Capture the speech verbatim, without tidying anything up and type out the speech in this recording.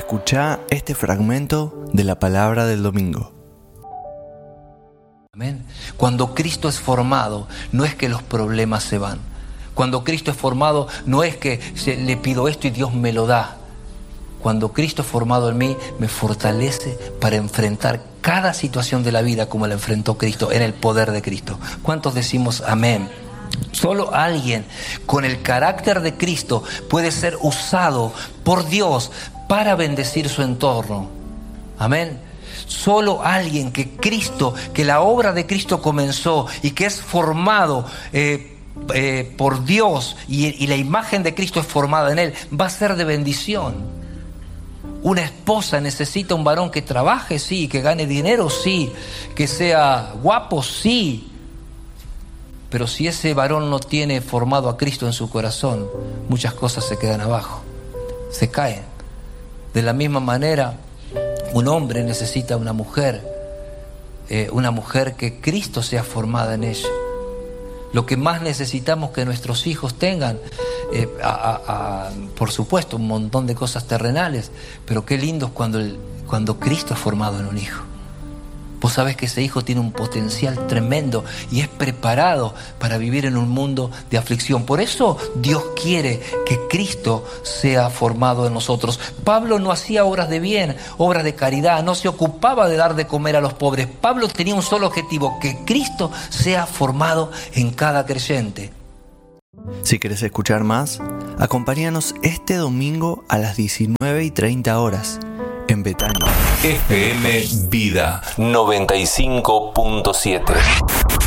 Escuchá este fragmento de la palabra del domingo. Amén. Cuando Cristo es formado, no es que los problemas se van. Cuando Cristo es formado, no es que se, le pido esto y Dios me lo da. Cuando Cristo es formado en mí, me fortalece para enfrentar cada situación de la vida como la enfrentó Cristo, en el poder de Cristo. ¿Cuántos decimos amén? Solo alguien con el carácter de Cristo puede ser usado por Dios para bendecir su entorno. Amén. Solo alguien que Cristo, que la obra de Cristo comenzó y que es formado eh, eh, por Dios y, y la imagen de Cristo es formada en él, va a ser de bendición. Una esposa necesita un varón que trabaje, sí, que gane dinero, sí, que sea guapo, sí. Pero si ese varón no tiene formado a Cristo en su corazón, muchas cosas se quedan abajo, se caen. De la misma manera, un hombre necesita una mujer, eh, una mujer que Cristo sea formada en ella. Lo que más necesitamos que nuestros hijos tengan, eh, a, a, a, por supuesto, un montón de cosas terrenales, pero qué lindo es cuando, el, cuando Cristo es formado en un hijo. Vos sabés que ese hijo tiene un potencial tremendo y es preparado para vivir en un mundo de aflicción. Por eso Dios quiere que Cristo sea formado en nosotros. Pablo no hacía obras de bien, obras de caridad, no se ocupaba de dar de comer a los pobres. Pablo tenía un solo objetivo, que Cristo sea formado en cada creyente. Si querés escuchar más, acompáñanos este domingo a las diecinueve y treinta horas en Betania. F M Vida noventa y cinco punto siete.